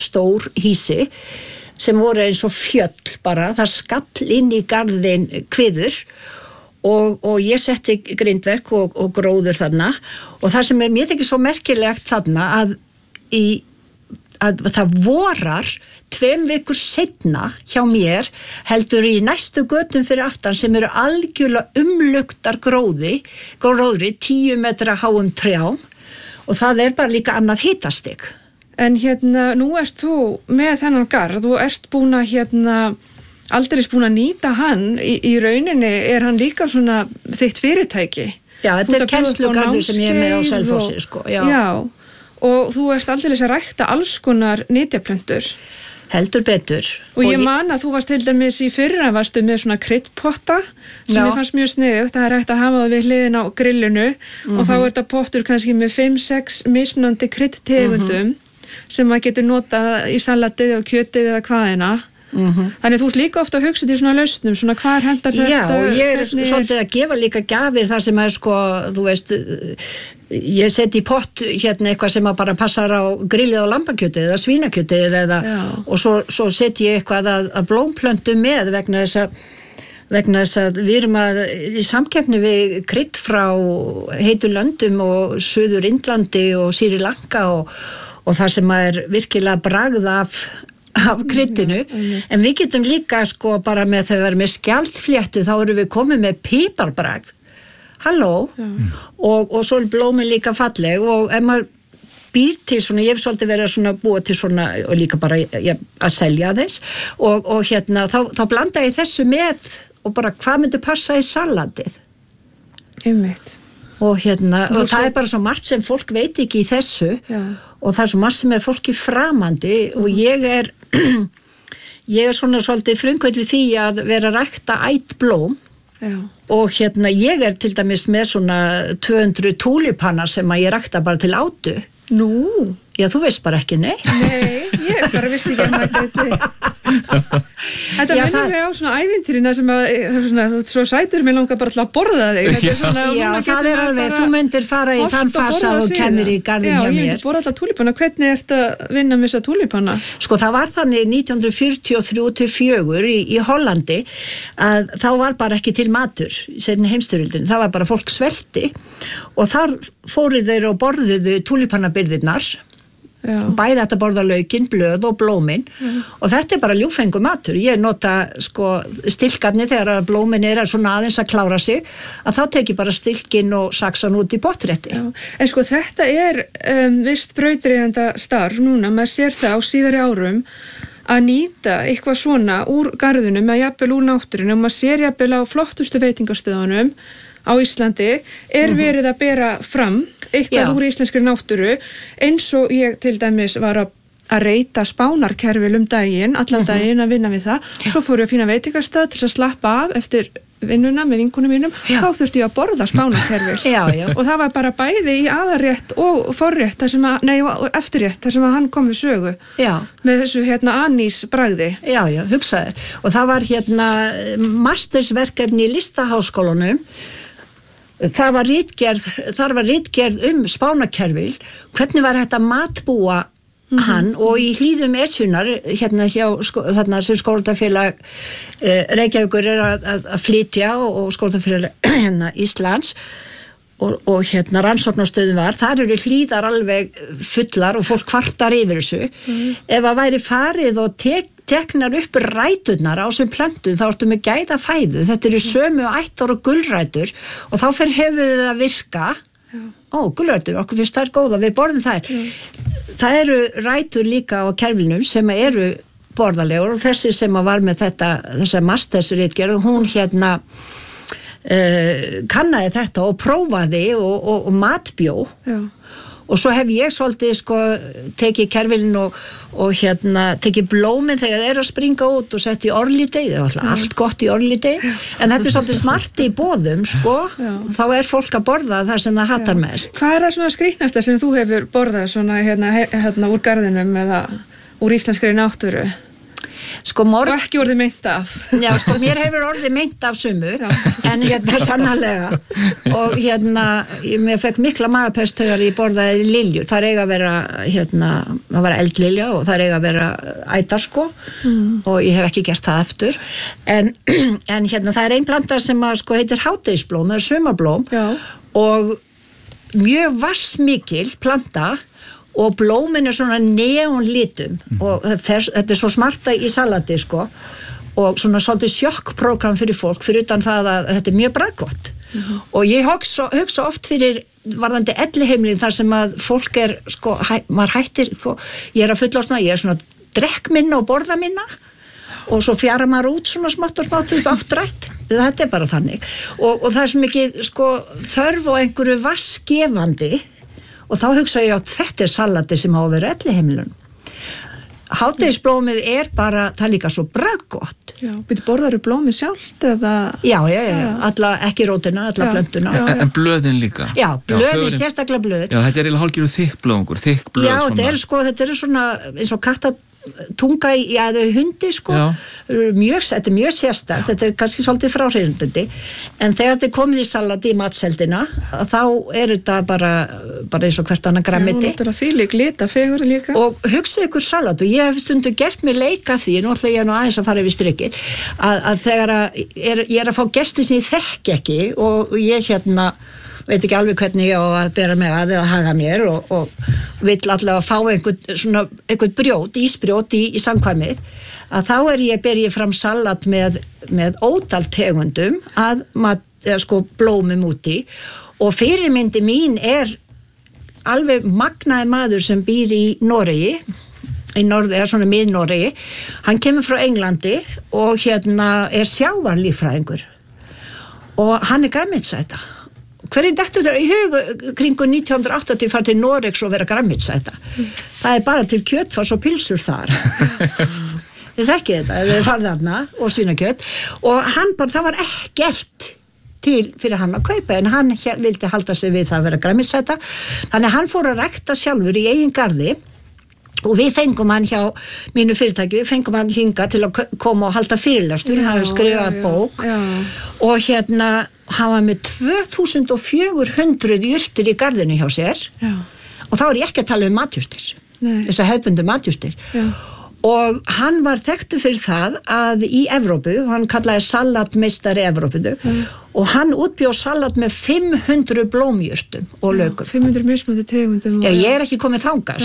stór hýsi sem voru eins og fjöll bara, það skall inn í garðin kviður og ég setti grindverk og gróður þarna og það sem mér þykir svo merkilegt þarna að það vorar 2 vikur seinna hjá mér heldur í næstu götum fyrir aftan sem eru algjörlega umluktar gróðri 10 metra háum trjám og það bara líka annað hitastig. En nú ert þú með þennan garð og ert búin að aldrei búin að nýta hann í rauninni hann líka svona þitt fyrirtæki. Já, þetta kennslugarður sem ég með á Selfossi sko. Já, og þú ert aldrei að rækta alls konar nytjaplöntur. Heldur betur. Og ég man að þú varst til dæmis í fyrra varstu með svona kryddpotta sem ég fannst mjög sniðugt, það hægt að hafa það við hliðin á grillinu og þá þetta pottur kannski með 5-6 mismunandi kryddtegundum sem maður getur notað í salatið og kjötið eða hvaðina. Þannig þú ert líka ofta að hugsa til svona lausnum, svona hvar hendar þetta? Já, og ég svolítið að gefa líka gjafir þar sem sko, þú veist, ég seti í pott eitthvað sem bara passar á grillið á lambakjötið eða svínakjötið og svo seti ég eitthvað að blómplöntu með vegna þess að við erum í samkeppni við krydd frá heitu löndum og Suður Indlandi og Sri Lanka og það sem virkilega bragð af kryddinu, en við getum líka sko bara með þegar við erum með skjaldfléttu þá erum við komið með piparbragð og svo blómin líka falleg og ef maður býr til svona, ég hef svolítið verið að búa til svona og líka bara að selja þess og þá blanda ég þessu með og bara hvað myndi passa í salatið einmitt og það bara svo margt sem fólk veit ekki í þessu og það svo margt sem fólki framandi og ég er svona svolítið frumkvöldið því að vera að rækta ætblóm og ég til dæmis með svona 200 túlipanna sem að ég rækta bara til átu. Nú? Já, þú veist bara ekki, nei? Nei, ég bara vissi ekki að maður geti. Þetta minnir mig á svona ævintýrina sem að svo sætur mig langar bara til að borða þig. Já, það alveg, þú myndir fara í þann fasa og kennir í garðin hjá mér. Já, ég hef borðað alltaf túlipanna. Hvernig ert að vinna með þessa túlipanna? Sko, það var þannig 1943-4 í Hollandi að þá var bara ekki til matur í seinni heimsstyrjöldinni. Það var bara fólk svelti og þar fóru þeir og borðuðu túlipannabirgðirnar. Bæði þetta borða laukinn, blöð og blómin og þetta bara ljúfengur matur. Ég nota sko stilkarnir þegar blómin svona aðeins að klára sig að þá tek ég bara stilkinn og saksan út í pottrétti. En sko þetta vist brautryðjandi starf núna, maður sér það á síðari árum að nýta eitthvað svona úr garðunum eða jafnvel úr náttúrunum og maður sér jafnvel á flottustu veitingastöðunum á Íslandi verið að bera fram eitthvað úr íslenskri náttúru eins og ég til dæmis var að reyta spánarkerfil daginn, allan daginn að vinna við það svo fór ég að finna veitingastað til að slappa af eftir vinnuna með vinkunum mínum þá þurfti ég að borða spánarkerfil og það var bara bæði í aðarrétt og forrétt, eftirrétt þar sem að hann kom við sögu með þessu anís bragði. Já, hugsaður og það var mastersverkefni í Listaháskólanum. Það var ritgerð spánakerfil, hvernig var hægt að matbúa hann og í hlíðum Esjunnar hjá þarna sem skólatafélag Reykjavíkur að flytja og skólatafélag Íslands og rannsóknarstöðin var, þar eru hlíðar alveg fullar og fólk kvartar yfir þessu. Ef að væri farið og teknar upp ræturnar á sem plöntu þá ertu með gæða fæðu, þetta eru sömu ættar og gulrætur og þá fer höfuðið að virka gulrætur, okkur finnst þær góða, við borðum þær það eru rætur líka á kerfinum sem eru borðalegur og þessi sem var með þessa mastersritgerð, hún kannaði þetta og prófaði og matbjó og svo hef ég svolítið tekið kerfilin og tekið blómin þegar þeir að springa út og sett í orlítið, allt gott í orlítið en þetta svolítið smart í boðum þá fólk að borða það sem það hattar mest. Hvað það svona skrýtnasta sem þú hefur borðað svona úr garðinum eða úr íslenskri náttúru? Sko og ekki orðið meint af. Já, sko, mér hefur orðið meint af sumu, en sannarlega. Og mér fekk mikla magapest þegar ég borðaði liljur. Það eiga að vera, það var eldlilja og það eiga að vera ætar, sko. Og ég hef ekki gert það eftir. En það ein planta sem að, sko, heitir hádegisblóm, eða sumarblóm. Já. Og mjög vassmikil planta og blómin svona neonlitum og þetta svo smarta í salati sko og svona svolítið sjokkprógram fyrir fólk fyrir utan það að þetta mjög bragðgott og ég hugsa oft fyrir varðandi elliheimilin þar sem að fólk sko, maður hættir sko, ég að fullorðna, ég svona drekk minna og borða minna og svo fjara maður út svona smátt og smátt því aftrætt, þetta bara þannig og það sem ekki sko þörf á einhverju vassgefandi og þá hugsa ég að þetta salati sem á að vera elliheimilun. Hádegisblómið bara, það líka svo bragðgott. Já, byrju borðaru blómið sjálft eða? Já, ekki rótina, alla plöntuna. En blöðin líka? Já, blöðin, sérstaklega blöðin. Já, þetta eiginlega hálfgerður þykk blöð svona. Já, þetta svona eins og kattatunga í hundi sko. Þetta mjög sérstakt, þetta kannski svolítið fráhrindandi, en þegar þetta komið í salati í matseldina, þá þetta bara eins og hvert annað grænmeti. Já, þetta því líka litafegur líka. Og hugsaðu ykkur salat, og ég hef stundu gert mér leika því, náttúrulega ég aðeins að fara yfir strikið, að þegar ég að fá gesti sem ég þekki ekki, og ég veit ekki alveg hvernig ég á að bera mig að eða haga mér og vill allavega fá einhvern ísbrjót í samkvæmið að þá ber ég fram salat með ótal tegundum sko blómum úti og fyrirmyndi mín alveg magnaði maður sem býr í Noregi svona mið-Noregi hann kemur frá Englandi og sjávarlíffræðingur og hann grænmetisæta hverjum dettur þeirra í hug kringu 1980 fara til Noregs og vera grænmetisæta það bara til kjötfars og pilsur þar þið þekkið þetta þið farið þarna og svínakjöt og hann það var ekkert til fyrir hann að kaupa en hann vildi halda sig við það að vera grænmetisæta þannig að hann fór að rækta sjálfur í eigin garði og við fengum hann hjá mínu fyrirtæki, við fengum hann hinga til að koma og halda fyrirlestur, hann hafði skrifað bók og hann var með 2400 jurtir í garðinu hjá sér og þá ég ekki að tala matjurtir, þess að hefðbundu matjurtir og hann var þekktur fyrir það að í Evrópu, hann kallaði salatmeistari Evrópu og hann útbjóð salat með 500 blómjurtum og laukum. 500 mismunandi tegundum. Já, ég ekki komið þangað.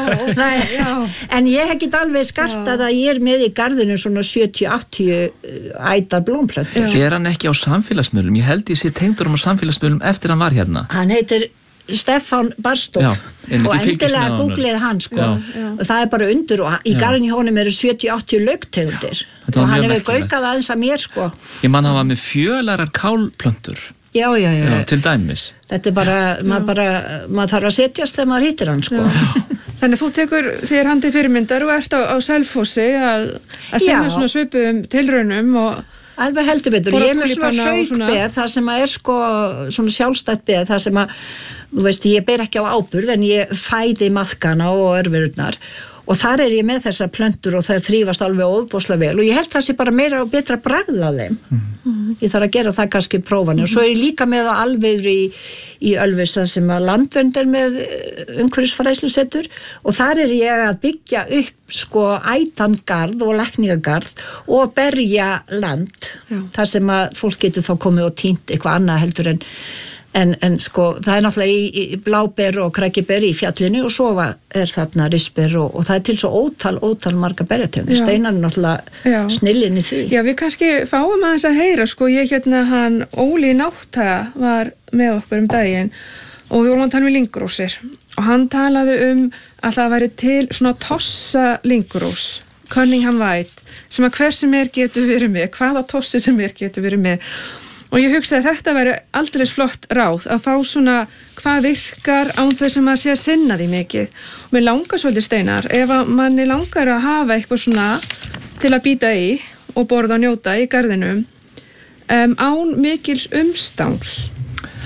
En ég hef ekki alveg skartað að ég með í garðinu svona 70-80 ætar blómplöntur. Hann ekki á samfélagsmiðlum? Ég held ég sé tengdur á samfélagsmiðlum eftir hann var hérna. Hann heitir Stefán Barstof og endilega googlið hann sko og það bara undur og í garðin í honum eru 70-80 lauktegundir og hann hefur gaukað aðeins að mér sko Ég man hann var með fjölarar kálplöntur Já, til dæmis Þetta bara, maður þarf að setjast þegar maður hittir hann sko Þannig þú tekur þér handið fyrirmyndar og ert á Selfossi að sinna svona svipuðum tilraunum og Alveg heldur betur, ég með svona hraukbeð það sem að sko svona sjálfstætt beð það sem að, þú veist, ég ber ekki á áburð en ég fæði maðkana og örverurnar og þar ég með þessar plöntur og það þrífast alveg óbúslega vel og ég held það sé bara meira og betra bragð af þeim ég þarf að gera það kannski prófani og svo ég líka með á alveiður í Ölfus þar sem að landvernd með umhverfisfræðslusetur og þar ég að byggja upp sko ætangarð og lækningagarð og berja land þar sem að fólk getur þá komið og týnt eitthvað annað heldur en sko það náttúrulega í bláber og krækiber í fjallinu og svo þarna risper og það til svo ótal marga berjategundir Steinar náttúrulega snillin í því Já, við kannski fáum aðeins að heyra sko, ég hann Óli Nátthaga var með okkur daginn og við vorum að tala um lyngrósir og hann talaði að það væri til svona tossa lyngrós Cunningham White sem að hver sem getur verið með hvaða tossi sem getur verið með og ég hugsaði að þetta væri aldrei flott ráð að fá svona hvað virkar án þess að maður sé að sinna því mikið og mér langar svolítið Steinar ef að manni langar að hafa eitthvað svona til að býta í og borða og njóta í garðinum án mikils umstangs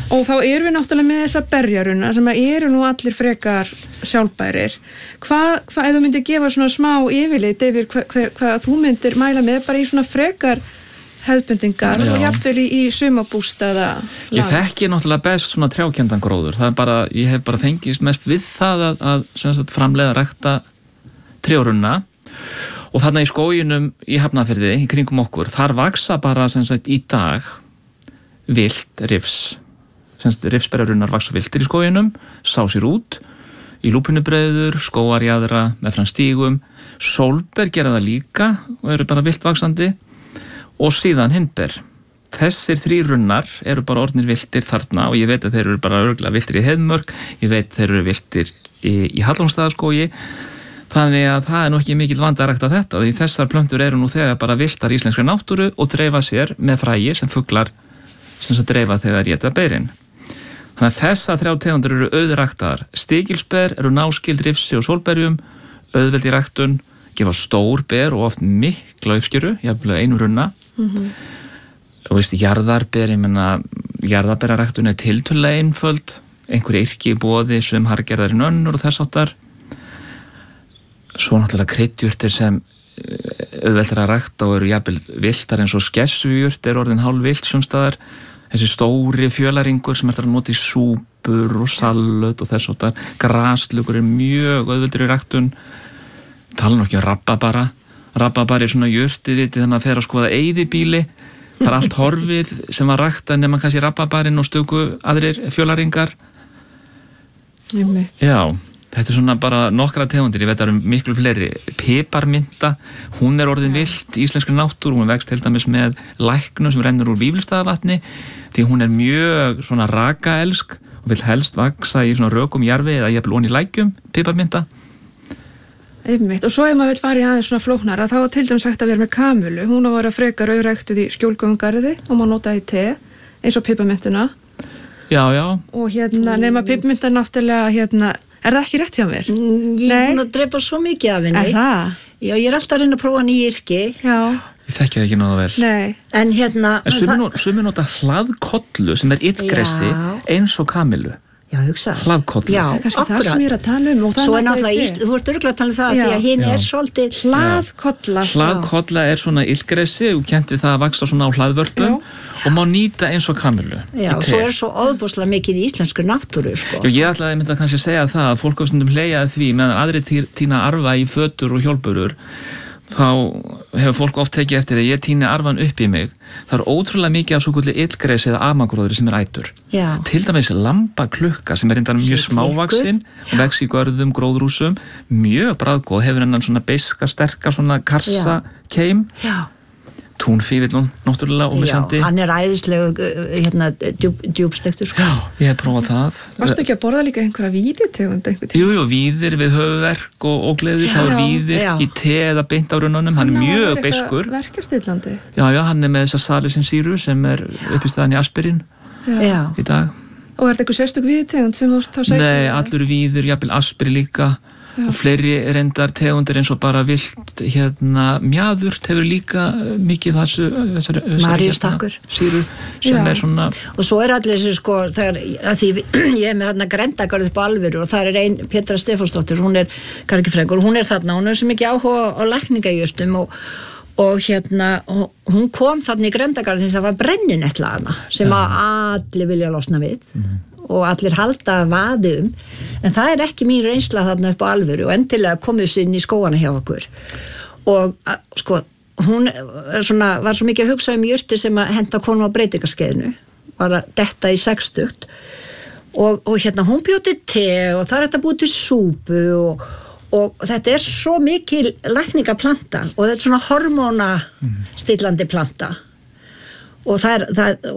Og þá erum við náttúrulega með þessa berjaruna sem eru nú allir frekar sjálfbærir. Hvað ef þú myndir gefa svona smá yfirlit yfir hvað þú myndir mæla með bara í svona frekar hefðbundingar og jafnvel í sumarbústaða? Ég þekki náttúrulega best svona trjákenndan gróður. Það er bara, ég hef bara fengist mest við það að framleiða rækta trjárunna og þarna í skóginum í Hafnarfirði, í kringum okkur, þar vaksa bara í dag vilt rifs. Rifsberjarunnar vaksa viltir í skóginum, sá sér út í lúpunubreiður, skógarjaðra með fram stígum, sólber gera það líka og eru bara viltvaksandi og síðan hindber. Þessir 3 runnar eru bara orðnir viltir þarna og ég veit að þeir eru bara örgulega viltir í Heiðmörk, ég veit þeir eru viltir í Hallómsstaðaskógi, þannig að það er nú ekki mikil vandi að rækta þetta því þessar plöntur eru nú þegar bara viltar í íslenskri náttúru og dreifa sér með fræi sem fuglar sem dreifa þegar éta berin. Þannig að þessar 3 tegundir eru auðræktaðar. Stikilsber eru náskyld rifsi og sólberjum, auðveld í ræktun, gefa stór ber og oft mikla uppskjöru, jafnvel einu runna. Og jarðarber, ég menna, jarðarberjaræktun er tiltölulega einföld, einhver yrki í boði sem hargerðar í önnur og þess áttar. Svo náttúrulega kryddjurtir sem auðvelt að rækta og eru jafnvel viltar eins og skessujurt er orðin hálfvilt sumstaðar. Þessi stóri fjölaringur sem að nota í súpur og salut og þess áttar. Graslugur er mjög auðveldur í ræktun. Tala nú ekki rababara. Rababara er svona jurtið vitið þegar maður fer að skoða eyðibýli. Það er allt horfið sem var rækta nema kannski rababarinn og stöku aðrir fjölaringar. Já, þetta er svona bara nokkra tegundir, ég veit að það eru miklu fleiri. Piparmynta, hún er orðin vilt í íslenskri náttúru, hún vext til dæmis með læknum sem rennur úr Vífilsstaðavatni því hún er mjög svona rakaelsk og vil helst vaksa í svona rökum jarfi eða jafnvel ofan í lækjum, piparmynta. Einmitt, og svo ef maður vil fara í aðeins svona flóknara þá er til dæmis hægt að vera með kamulu, hún á að vera frekar auðræktuð í skjólgöngugarði og maður nota í te eins og piparmyntuna. Já. Og nema piparmynta náttúrulega er það ekki rétt hjá mér? Ég er búin að drepa svo mikið af henni. Er það? Já, ég er alltaf að reyna að prófa nýja yrki. Já. Ég þekki það ekki náða vel. Nei. En sumir nota hlaðkollu sem er illgressi eins og kamilu. Já, hugsa. Hlaðkollu. Já, kannski það sem ég er að tala um. Svo er náttúrulega, þú ert örugglega að tala um það því að hinn er svolítið hlaðkolla. Hlaðkolla er svona illgressi og kennt við það að vaksa svona á hlaðvörpum og má nýta eins og kamilu. Já, svo er svo ofboðslega mikið í íslenskri náttúru, sko. Já, ég ætlaði að kannski segja það að fólk á stundum hleyjaði því meðan aðrir tína arfa í fötur og hjólburur þá hefur fólk oft tekið eftir að ég tíni arfan upp í mig. Það er ótrúlega mikið af svoköllu illgresi eða amagróðri sem er ætur. Já. Til dæmis lambaklukka sem er reyndar mjög smávaxin, vex í görðum, gróðrúsum, mjög bragðgóð, hefur hennan svona beiska, sterka, svona karsa keim. Já. Túnfífill náttúrulega ómissandi. Já, hann er æðislegur djúpstektur, sko. Já, ég hef prófað það. Varstu ekki að borða líka einhverja víðitegund einhvern tíma? Jú, víðir við höfuverk og gleði, þá er víðir í te eða beint á runnunum, hann er mjög beiskur. Verkjastillandi. Já, hann er með þessa salicin-sýru sem er uppistaðan í aspirin í dag. Og er þetta eitthvað sérstök víðitegund sem þú þá segir? Nei, allur víðir, jafnvel aspiri líka. Og fleiri reyndar tegundir eins og bara vilt mjaðurt hefur líka mikið þessari Maríustakkur sýru sem er svona. Og svo er allir þessi sko þegar að því ég er með Grendagarð upp á Alvöru og það er ein Petra Stefánsdóttir, hún er gargifræðingur, hún er þarna, hún er svo mikið áhuga á lækningajurtum og hún kom þarna í Grendagarð því það var brenninetla þarna sem að allir vilja losna við. Og allir halda vaði en það er ekki mín reynsla þarna upp á Alvöru og endilega komið sér inn í skóana hjá okkur og sko hún var svo mikið að hugsa jurtir sem að henta konum á breytingaskeiðinu var að detta í 60 og hún bjóti te og það er þetta búið til súpu og þetta er svo mikil lækningaplanta og þetta er svona hormónastillandi planta og það er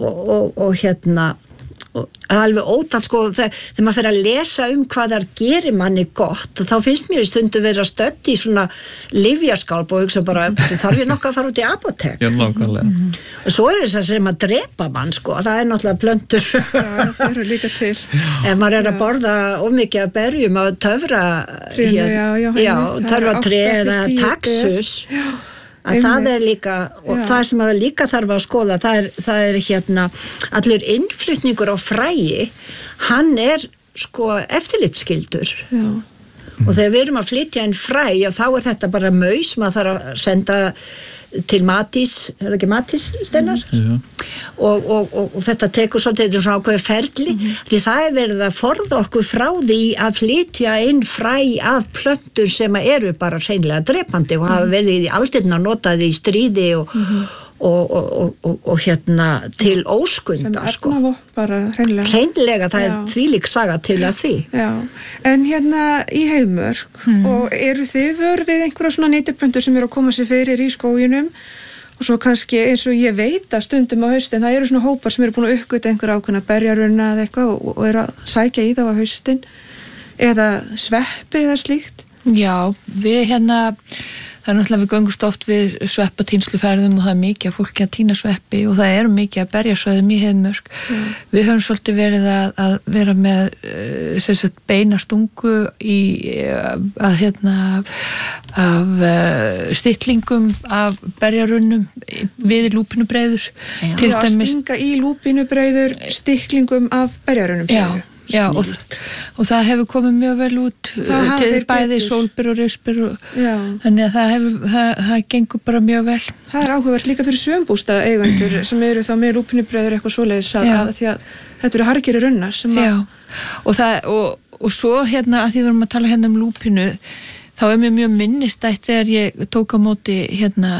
og alveg ótal sko þegar maður fer að lesa hvað það gerir manni gott þá finnst mér í stundu vera stödd í svona lyfjaskálp og hugsa bara þarf ég nokkuð að fara út í apótek. Já, nákvæmlega. Og svo er þess sem að drepa mann sko, það er náttúrulega plöntur. Já, það eru líka til. Ef maður er að borða ómikið af berjum að töfra töfratré eða taxus að það er líka, og það sem að líka þarf að skoða, það er hérna allur innflutningur á fræi, hann er sko eftirlitsskyldur. Já. Og þegar við erum að flytja inn fræ, þá er þetta bara maus, maður þarf að senda til Matís, er það ekki Matís Steinar? Og þetta tekur svolítið svona ákveður ferli, því það er verið að forða okkur frá því að flytja inn fræ af plöntur sem eru bara hreinlega drepandi og hafa verið í aldirna notaði í stríði og hérna til óskunda sem bara hreinlega það er þvílík saga til að því. Já, en hérna í Heiðmörk og eru þið vör við einhverja svona neytiplöntur sem eru að koma sér fyrir í skóginum og svo kannski eins og ég veit að stundum á haustin það eru svona hópar sem eru búin að uppgöta einhverja ákveðna berjarunna eða eitthvað og eru að sækja í þá á haustin eða sveppi eða slíkt? Já, við hérna það er náttúrulega við göngumst oft við sveppatínsluferðum og það er mikið að fólki að tína sveppi og það eru mikið að berjasvæðum í Heiðmörk. Við höfum svolítið verið að vera með beina stungu af stillingum af berjarunnum við lúpinubreiður. Til dæmis að stinga í lúpinubreiður stiklingum af berjarunnum. Já, og það hefur komið mjög vel út til bæði sólber og rispir þannig að það gengur bara mjög vel. Það er áhugavert líka fyrir sömbústað eigendur sem eru þá með lúpinubreiður eitthvað svoleiðis að því að þetta eru harðgeri runnar sem að... Já, og svo hérna að því við erum að tala hérna lúpinu þá er mér mjög minnistætt þegar ég tók á móti hérna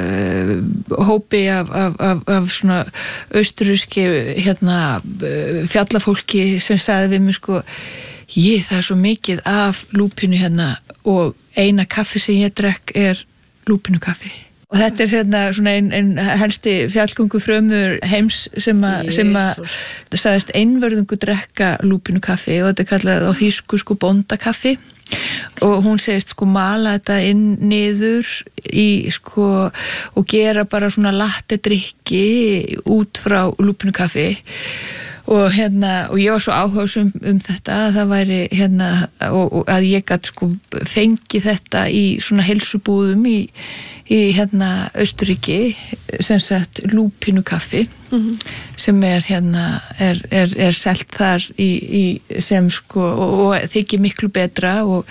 hópi af svona austurríski hérna fjallafólki sem sagði við mig sko það er svo mikið af lúpinu hérna og eina kaffi sem ég drekk er lúpinukaffi. Og þetta er hérna svona ein helsti fjallgöngu frömmur heims sem að sagðist einvörðungu drekka lúpinukaffi og þetta er kallað á þýsku sko bóndakaffi og hún segist sko mala þetta inn niður í sko og gera bara svona latte drykki út frá lúpinukaffi og hérna og ég var svo áhugasum þetta að það væri hérna og að ég gat sko fengið þetta í svona heilsubúðum í hérna Austurríki sem sagt lúpinukaffi sem er hérna er selt þar í sem sko og þykir miklu betra og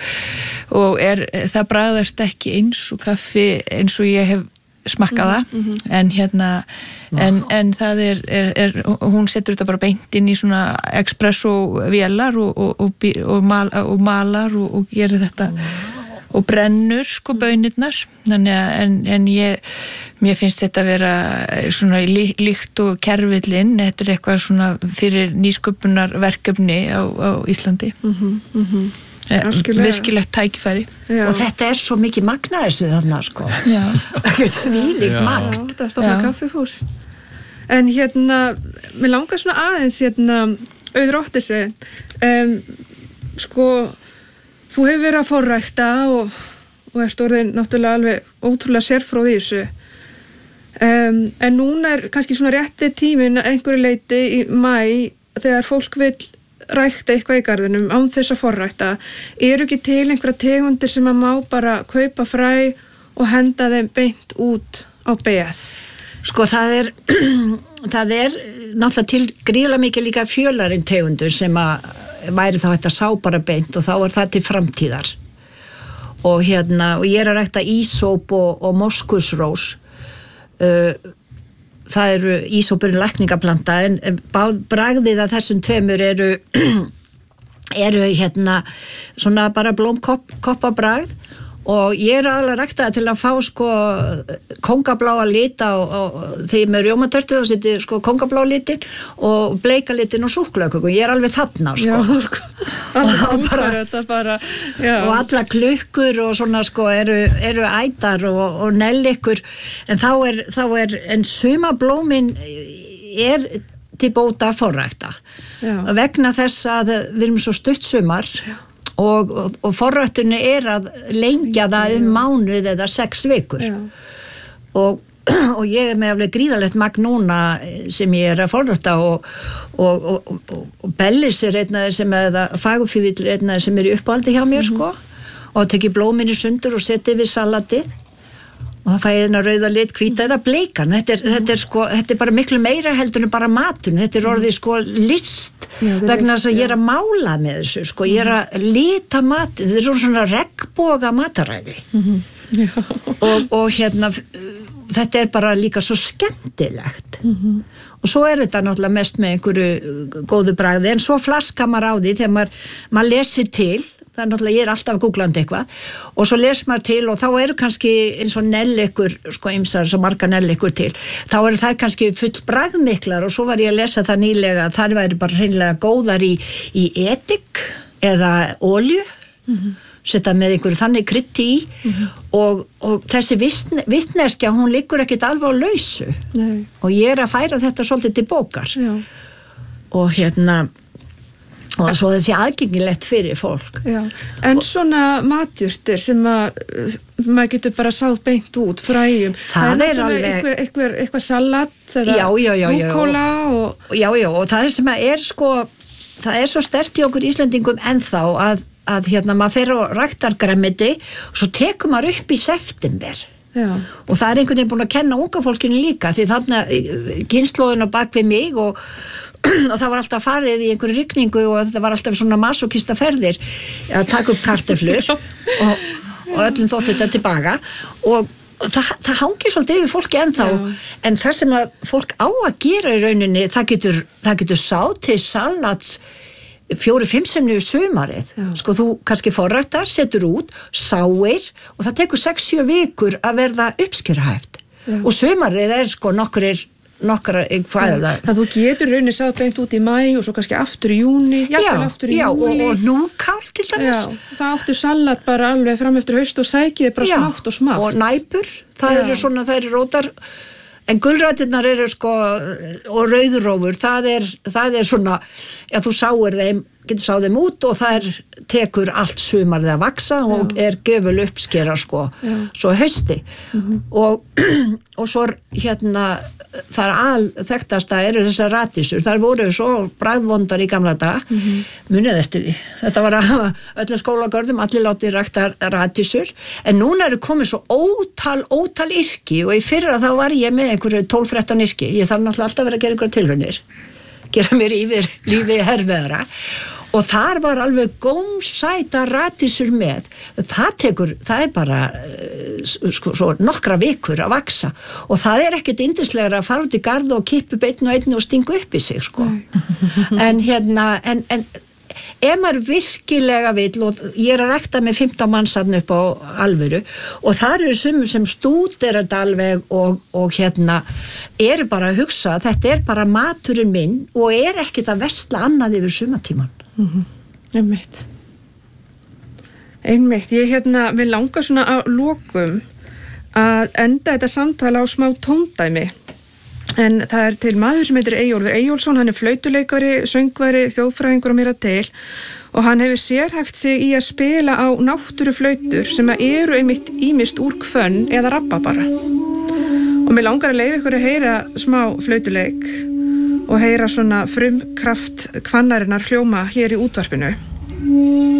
það bragðast ekki eins og kaffi eins og ég hef smakkað það en hérna en það er hún setur þetta bara beint inn í svona espresso vélar og malar og gerir þetta og brennur sko baunirnar þannig að en mér finnst þetta að vera svona líkt og kerfillinn, þetta er eitthvað svona fyrir nýsköpunar verkefni á Íslandi virkilegt tækifæri. Já. Og þetta er svo mikið magna þessu þarna sko þvílíkt magn þetta er stofnað kaffihús en hérna, mér langar svona aðeins hérna, Auður Ottesen sko þú hefur verið að forrækta og ert orðin náttúrulega alveg ótrúlega sérfróð í þessu. En núna er kannski svona rétti tíminn einhverju leyti í maí þegar fólk vill rækta eitthvað í garðinum án þess að forrækta. Eru ekki til einhverja tegundir sem að má bara kaupa fræ og henda þeim beint út á beð? Sko það er náttúrulega til gríðarlega mikið líka fjölarinn tegundur sem að væri þá þetta sá bara beint og þá er það til framtíðar og hérna og ég er að rækta ísóp og moskusrós það eru ísópurinn lækningaplanta en bragðið að þessum tveimur eru hérna svona bara blómkoppabragð og ég er alveg ræktaði til að fá sko kóngabláa lita og þegar með rjómatertu þá seti sko kóngabláa litin og bleika litin og súkkulaðköku ég er alveg þarna sko og alla klukkur og svona sko eru ætar og nellikur en þá er en sumablómin er til bóta að forrækta vegna þess að við erum svo stutt sumar og forræktunni er að lengja það mánuð eða 6 vikur og ég er með alveg gríðalegt magn núna sem ég er að forrækta og Bellis er einn af þeir sem eða fagurfífill er einn af þeir sem er í uppáldi hjá mér sko og teki blómin í sundur og seti við salatið og það fæði hérna rauða lit, hvíta eða bleikan. Þetta er bara miklu meira heldur en bara matun, þetta er orðið sko list, vegna þess að ég er að mála með þessu, sko, ég er að lita matin, þetta er svona regnboga mataræði og hérna þetta er bara líka svo skemmtilegt og svo er þetta náttúrulega mest með einhverju góðu bragði, en svo flaskar maður á því þegar maður lesir til. Það er náttúrulega, ég er alltaf googlandi eitthvað og svo les maður til og þá eru kannski eins og nellikur, sko ýmsar svo marga nellikur til, þá eru þær kannski full bragðmiklar og svo var ég að lesa það nýlega að þær væri bara hreinlega góðar í edik eða olju, setja með einhverju þannig krytti í og þessi vitneskja, hún liggur ekkit alveg á lausu. Nei. Og ég er að færa þetta svolítið til bókar. Já. Og hérna og svo þessi aðgengilegt fyrir fólk. Já. En svona matjurtir sem maður getur bara sáð beint út fræjum, það er alveg eitthvað salat eða rúkóla og það sem er sko, það er svo sterkt í okkur Íslendingum ennþá að hérna maður fer og ræktar grænmeti og svo tekur maður upp í september. Já. Og það er einhvern veginn búin að kenna unga fólkinu líka því þarna kynslóðin á bak við mig og það var alltaf farið í einhverju rigningu og þetta var alltaf svona masokista ferðir að taka upp kartöflur og öllum þótt þetta tilbaka og það hangir svolítið yfir fólki ennþá. En það sem að fólk á að gera í rauninni, það getur sáð til salats 4-5 sinnum í sumarið. Sko þú kannski forræktar, setur út, sáir og það tekur 6-7 vikur að verða uppskerahæft. Og sumarið er sko nokkrar hvað það þú getur rauninni sáð beint út í maí og svo kannski aftur í júni, aftur í júli og núðkál til dæmis. Það áttu salat bara alveg fram eftir haust og sækið bara smátt og smátt og næpur, það eru rótar en gulræturnar eru sko og rauðrófur, það er svona, þú sáir þeim getur sáð þeim út og það tekur allt sumarið að vaksa og er göful uppskera sko svo hausti og svo hérna það þekktasta eru þessar radísur, þar voru svo bragðvondar í gamla dag munið eftir því, þetta var að öllum skólagörðum, allir látið rækta radísur, en núna eru komið svo ótal yrki og í fyrra þá var ég með einhverju 12-13 yrki, ég þarf náttúrulega alltaf að vera að gera einhverja tilraunir, gera mér yfir lífið herfiðara og þar var alveg gómsæta radísur með, það er bara svo nokkra vikur að vaksa og það er ekkert yndislegra að fara út í garð og kippa upp einn og einn og stinga upp í sig sko. En hérna en ef maður virkilega vill og ég er að rækta með 15 manns þarna upp á alvöru og þar eru sumur sem stúdera þetta alveg og hérna eru bara að hugsa að þetta er bara maturinn minn og er ekkert að versla annað yfir sumartíman. Einmitt, ég mér langar svona að lokum að enda þetta samtala á smá tóndæmi en það er til maður sem heitir Eyjólfur Eyjólfsson, hann er flautuleikari, söngvari, þjóðfræðingur og meira til og hann hefur sérhæft sig í að spila á náttúruflautur sem eru einmitt ýmist úr hvönn eða rababara og mér langar að leyfa ykkur að heyra smá flautuleik og heyra svona frumkraft hvannarinnar hljóma hér í útvarpinu.